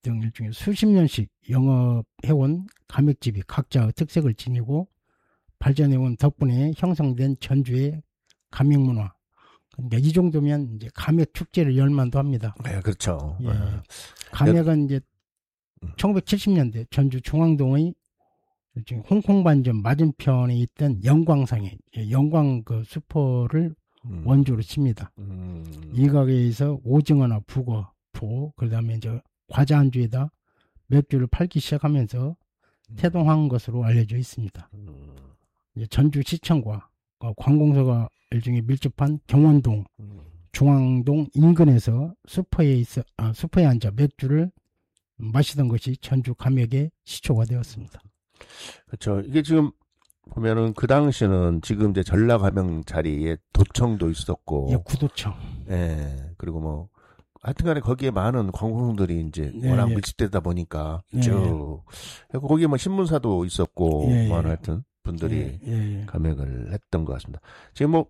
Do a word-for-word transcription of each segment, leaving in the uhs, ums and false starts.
등 일종의 수십 년씩 영업해온 가맥집이 각자의 특색을 지니고 발전해온 덕분에 형성된 전주의 가맥문화. 그러니까 이 정도면 이제 가맥 축제를 열 만도 합니다. 네, 그렇죠. 예. 가맥은 이제 천구백칠십 년대 전주 중앙동의 일종의 홍콩 반점 맞은편에 있던 영광상에 영광 그 슈퍼를 음. 원조로 칩니다. 음. 이 가게에서 오징어나 북어, 보, 그 다음에 이제 과자 안주에다 맥주를 팔기 시작하면서 음. 태동한 것으로 알려져 있습니다. 음. 이제 전주시청과 관공서가 일종의 밀접한 경원동, 음. 중앙동 인근에서 슈퍼에 있어, 아, 슈퍼에 앉아 맥주를 마시던 것이 전주 가맥의 시초가 되었습니다. 그렇죠. 이게 지금 보면은 그 당시는 지금 이제 전라가명 자리에 도청도 있었고, 예, 구도청. 예, 그리고 뭐 하여튼간에 거기에 많은 관공들이 이제 예, 워낙 예. 밀집되다 보니까 예, 쭉 예. 거기에 뭐 신문사도 있었고, 예, 뭐 예. 하여튼 분들이 예, 예, 예. 가맥을 했던 것 같습니다. 지금 뭐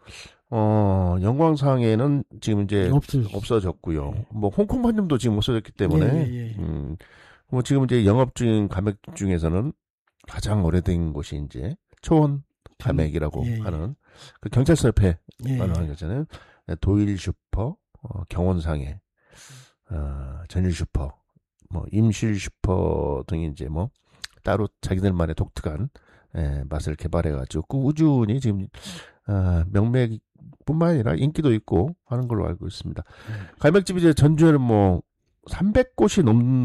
어, 영광상에는 지금 이제 없어졌... 없어졌고요. 예. 뭐 홍콩 반점도 지금 없어졌기 때문에, 예, 예, 예. 음, 뭐 지금 이제 영업 중인 가맥 중에서는 가장 오래된 곳이 이제 초원 가맥이라고 예, 예. 하는 그 경찰서 옆에 예, 하는 거잖아요. 도일 슈퍼, 어, 경원상해, 어, 전일 슈퍼, 뭐 임실 슈퍼 등이 이제 뭐 따로 자기들만의 독특한 예, 맛을 개발해가지고 꾸준히 지금 어, 명맥뿐만 아니라 인기도 있고 하는 걸로 알고 있습니다. 예. 가맥집이 이제 전주에는 뭐 삼백 곳이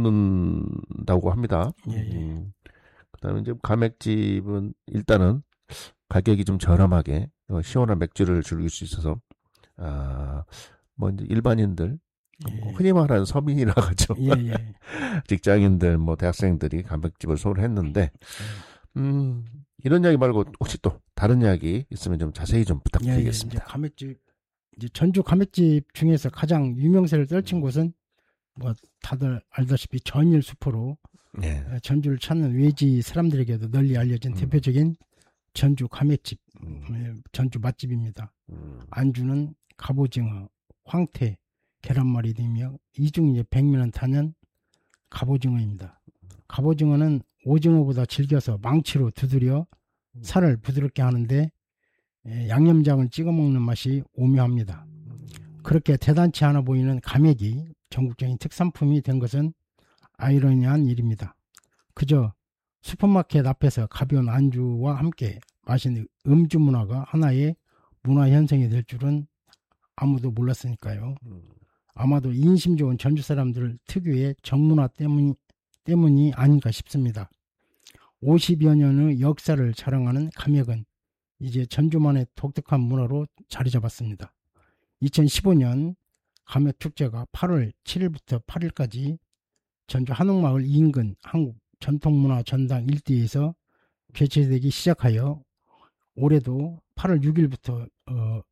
넘는다고 합니다. 예, 예. 음, 그다음에 이제 가맥집은 일단은 가격이 좀 저렴하게 어, 시원한 맥주를 즐길 수 있어서 아, 뭐 이제 일반인들 예. 뭐 흔히 말하는 서민이라 하죠. 예, 예. 직장인들 뭐 대학생들이 가맥집을 소개했는데 음, 이런 이야기 말고 혹시 또 다른 이야기 있으면 좀 자세히 좀 부탁드리겠습니다. 예, 예. 이제 가맥집 이제 전주 가맥집 중에서 가장 유명세를 떨친 곳은 뭐 다들 알다시피 전일 슈퍼로 예. 전주를 찾는 외지 사람들에게도 널리 알려진 음. 대표적인 전주 가맥집, 음. 전주 맛집입니다. 음. 안주는 갑오징어, 황태, 계란말이 등이며 이중 이제 백미는 타는 갑오징어입니다. 갑오징어는 오징어보다 질겨서 망치로 두드려 살을 부드럽게 하는데 양념장을 찍어 먹는 맛이 오묘합니다. 그렇게 대단치 않아 보이는 가맥이 전국적인 특산품이 된 것은 아이러니한 일입니다. 그저 슈퍼마켓 앞에서 가벼운 안주와 함께 마시는 음주 문화가 하나의 문화 현상이 될 줄은 아무도 몰랐으니까요. 아마도 인심 좋은 전주 사람들 특유의 정문화 때문이, 때문이 아닌가 싶습니다. 오십여 년의 역사를 자랑하는 가맥은 이제 전주만의 독특한 문화로 자리 잡았습니다. 이천십오 년 가맥축제가 팔월 칠일부터 팔일까지 전주 한옥마을 인근 한국 전통문화 전당 일대에서 개최되기 시작하여 올해도 팔월 육일부터 어,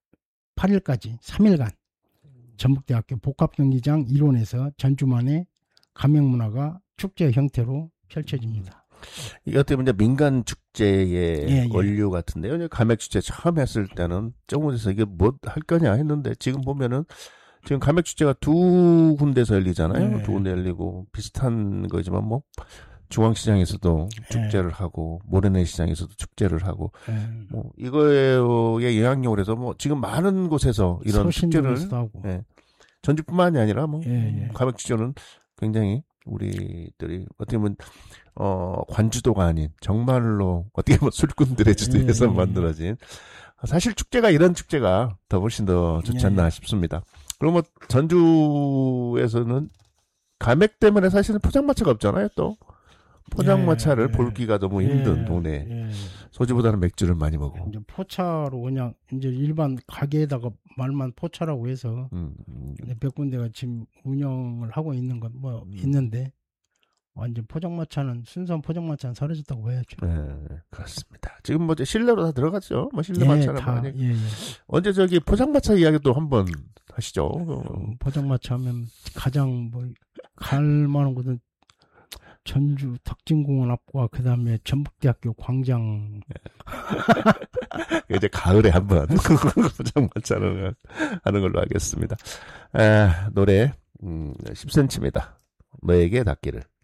팔일까지 삼 일간 전북대학교 복합경기장 일원에서 전주만의 가맥문화가 축제 형태로 펼쳐집니다. 이것 때문에 민간 축제의 예, 예. 원류 같은데요. 가맥 축제 처음 했을 때는 조금에서 이게 뭐 할 거냐 했는데 지금 보면은 지금 가맥 축제가 두 군데서 열리잖아요. 예. 두 군데 열리고 비슷한 거지만 뭐 중앙시장에서도 예. 축제를 하고 모래내 시장에서도 축제를 하고 예. 뭐 이거에 영향력을 해서 뭐 지금 많은 곳에서 이런 축제를 하고. 예. 전주뿐만이 아니라 뭐 예, 예. 가맥 축제는 굉장히 우리들이 어떻게 보면 어 관주도가 아닌 정말로 어떻게 보면 술꾼들의 주도에서 예, 예. 만들어진 사실 축제가 이런 축제가 더 훨씬 더 좋지 않나 예. 싶습니다. 그럼 뭐 전주에서는 가맥 때문에 사실은 포장마차가 없잖아요. 또 포장마차를 예, 예. 볼기가 너무 힘든 예, 동네. 예. 소주보다는 맥주를 많이 먹어. 이제 포차로 그냥 이제 일반 가게에다가 말만 포차라고 해서 음, 음. 몇 군데가 지금 운영을 하고 있는 건 뭐 음. 있는데 완전 포장마차는 순수한 포장마차는 사라졌다고 봐야죠. 네, 그렇습니다. 지금 뭐 이제 실내로 다 들어갔죠. 뭐 실내 예, 마차는 다, 많이. 예, 예. 언제 저기 포장마차 이야기도 한번 하시죠. 음, 포장마차 하면 가장 뭐 갈만한 곳은 전주 덕진공원 앞과 그 다음에 전북대학교 광장. 이제 가을에 한번 포장마차를 하는 걸로 하겠습니다. 아, 노래 음, 십 센티미터 너에게 닿기를.